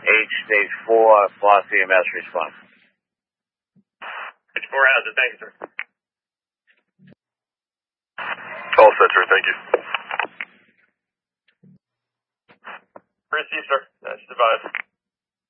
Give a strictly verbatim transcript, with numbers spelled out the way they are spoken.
H stage four, Floss E M S response. Stage four has it, thank you, sir. All set, sir, thank you. Receive, sir. That's advised.